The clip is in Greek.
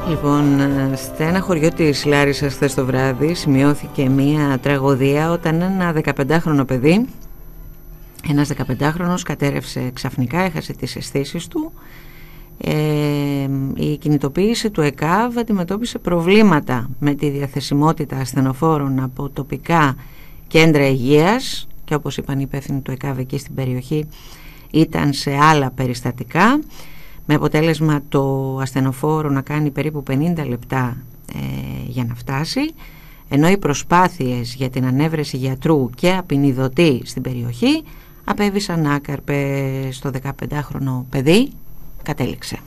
Λοιπόν, σε ένα χωριό της Λάρισσας χθες το βράδυ σημειώθηκε μια τραγωδία όταν ένα 15χρονο παιδί, ένας 15χρονος κατέρευσε ξαφνικά, έχασε τις αισθήσεις του. Η κινητοποίηση του ΕΚΑΒ αντιμετώπισε προβλήματα με τη διαθεσιμότητα ασθενοφόρων από τοπικά κέντρα υγείας και, όπως είπαν οι υπεύθυνοι του ΕΚΑΒ εκεί στην περιοχή, ήταν σε άλλα περιστατικά, με αποτέλεσμα το ασθενοφόρο να κάνει περίπου 50 λεπτά για να φτάσει, ενώ οι προσπάθειες για την ανέβρεση γιατρού και απεινιδωτή στην περιοχή απέβησαν άκαρπες. Στο 15χρονο παιδί κατέληξε.